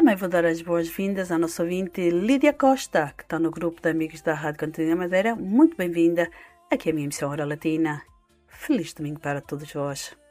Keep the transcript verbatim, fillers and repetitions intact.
Também vou dar as boas-vindas à nossa ouvinte Lídia Costa, que está no grupo de amigos da Rádio Cantoria Madeira. Muito bem-vinda aqui à minha emissão Hora Latina. Feliz domingo para todos vós.